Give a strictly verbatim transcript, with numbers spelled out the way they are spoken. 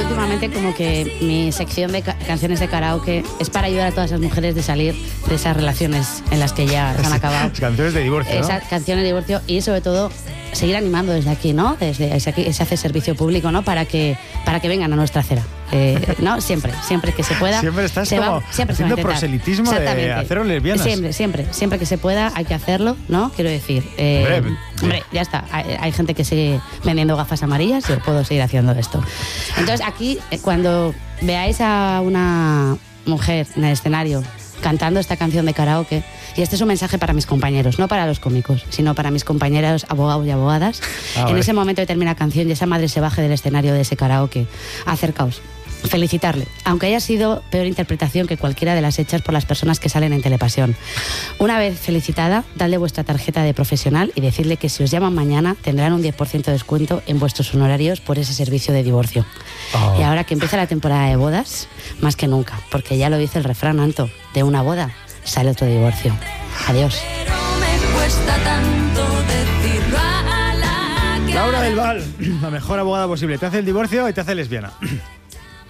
últimamente como que mi sección de ca- canciones de karaoke es para ayudar a todas esas mujeres de salir de esas relaciones en las que ya se han acabado. Canciones de divorcio, ¿no? Esas canciones de divorcio y sobre todo seguir animando desde aquí, ¿no? Desde ese aquí se hace servicio público, ¿no? Para que para que vengan a nuestra acera. Eh, ¿no? Siempre, siempre que se pueda. Siempre estás se como va, siempre se va a haciendo intentar. proselitismo de Exactamente. haceros lesbianas. Siempre, siempre, siempre que se pueda hay que hacerlo, ¿no? Quiero decir, eh, Hombre, hombre, ya está. Hay, hay gente que sigue vendiendo gafas amarillas, yo puedo seguir haciendo esto. Entonces aquí, eh, cuando veáis a una mujer en el escenario cantando esta canción de karaoke, y este es un mensaje para mis compañeros, no para los cómicos, sino para mis compañeros abogados y abogadas, Ah, en vale. ese momento que termina la canción y esa madre se baje del escenario de ese karaoke, acercaos, felicitarle, aunque haya sido peor interpretación que cualquiera de las hechas por las personas que salen en Telepasión. Una vez felicitada, dadle vuestra tarjeta de profesional y decirle que si os llaman mañana tendrán un diez por ciento de descuento en vuestros honorarios por ese servicio de divorcio. Oh. Y ahora que empieza la temporada de bodas, más que nunca, porque ya lo dice el refrán, Anto, de una boda sale otro divorcio. Adiós. Pero me cuesta tanto decirlo a la cara. Laura del Val, la mejor abogada posible. Te hace el divorcio y te hace lesbiana.